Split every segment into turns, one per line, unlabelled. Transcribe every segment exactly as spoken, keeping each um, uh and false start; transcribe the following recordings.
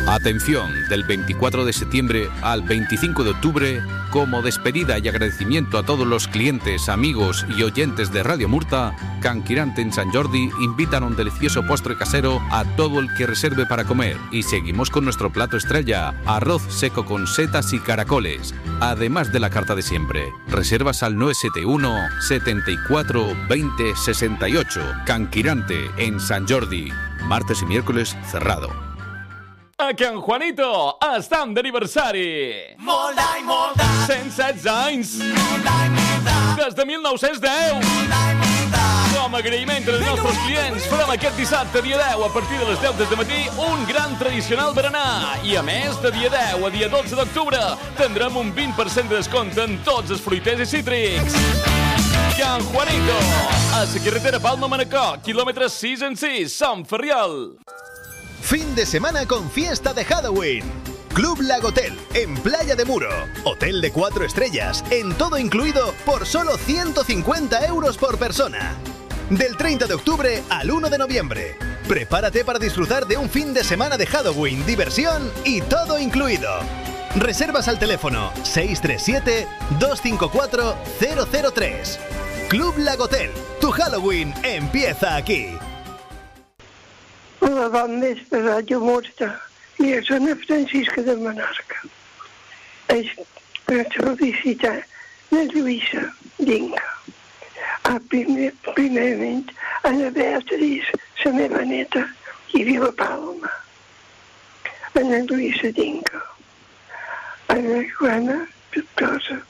Atención, del veinticuatro de septiembre al veinticinco de octubre, como despedida y agradecimiento a todos los clientes, amigos y oyentes de Radio Murta, Can Quirante en Sant Jordi invitan a un delicioso postre casero a todo el que reserve para comer. Y seguimos con nuestro plato estrella, arroz seco con setas y caracoles, además de la carta de siempre. Reservas al nueve siete uno, setenta y cuatro, veinte, sesenta y ocho. Can Quirante en Sant Jordi, martes i miércoles cerrado.
A Can Juanito estan d'aniversari.
Molda i molda.
cent setze anys.
Molda i molda.
Des de mil nou-cents deu.
Molda i molda.
Com a agraïment als nostres clients, farem aquest dissabte, dia deu, a partir de les deu del matí, un gran tradicional berenar. I a més, de dia deu a dia dotze d'octubre, tindrem un vint per cent de descompte en tots els fruiters i cítrics. Can Juanito, a la carretera Palma-Manacor, quilòmetre sis en sis, Sant Ferriol.
Fin de semana con fiesta de Halloween. Club Lagotel, en Playa de Muro. Hotel de cuatro estrellas, en todo incluido, por solo ciento cincuenta euros por persona. Del treinta de octubre al uno de noviembre. Prepárate para disfrutar de un fin de semana de Halloween, diversión y todo incluido. Reservas al teléfono seis tres siete, dos cinco cuatro, cero cero tres. Club Lagotel, tu Halloween empieza aquí.
Hola, bon vespre, Radio Murta. Jo soc la Francisca de Menorca. És per felicitar la Lluïsa Dinca. Ah, primer, primerament, a la Beatriz, la meva neta, i viu a Palma. A la Lluïsa Dinca. A la Joana Tortosa.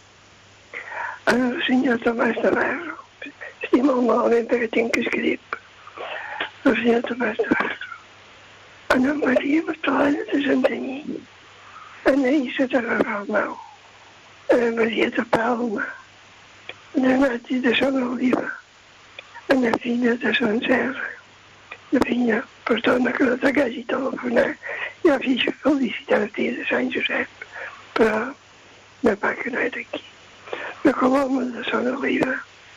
A la senyor Tomàs Navarro. Estic molt malament perquè tinc escrip. El senyor Tomàs Navarro. Ana Maria Magdalena de Santanyí, Ana Issa de Ragalnau, Ana Maria de Palma, Ana Nati de Sant Oliva, Ana Fina de Sant Serra. La Fina, perdona que no t'hagi telefonat, ja fiz felicitar-te de Sant Josep, però no va que no era aquí. La Coloma de Sant Oliva,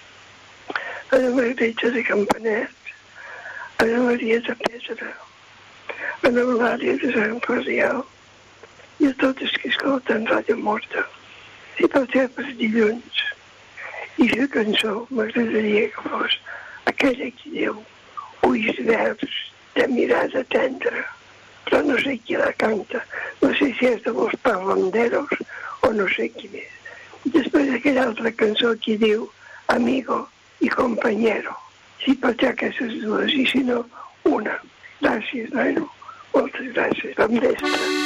Ana Margarita de Campanet, Ana Maria de Pedra, a l'Eulàlia de Sant Ferriol i a totes que escolten Ràdio Murta. Si pot ser per dilluns. I la cançó m'agradaria que fos aquella que diu ulls verds de mirada tendra, però no sé qui la canta, no sé si és de los parlanderos o no sé qui més. Després aquella altra cançó que diu amigo i compañero. Si pot ser aquestes dues i si no, una. Gràcies, nano. Moltes gràcies. Bon vespre.